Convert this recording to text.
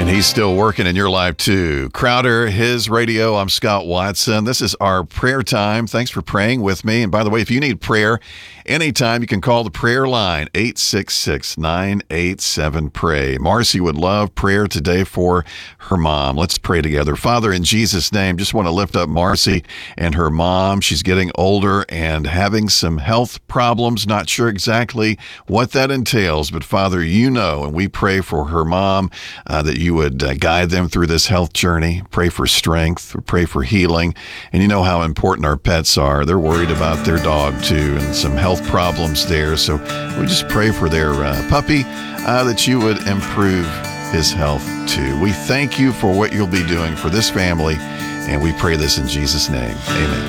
And he's still working in your life too. Crowder, his radio. I'm Scott Watson. This is our prayer time. Thanks for praying with me. And by the way, if you need prayer anytime, you can call the prayer line, 866-987-PRAY. Marcy would love prayer today for her mom. Let's pray together. Father, in Jesus' name, just want to lift up Marcy and her mom. She's getting older and having some health problems. Not sure exactly what that entails, but Father, you know, and we pray for her mom that you would guide them through this health journey. Pray for strength, pray for healing. And you know how important our pets are. They're worried about their dog too and some health problems there. So we just pray for their puppy that you would improve his health too. We thank you for what you'll be doing for this family. And we pray this in Jesus' name. Amen.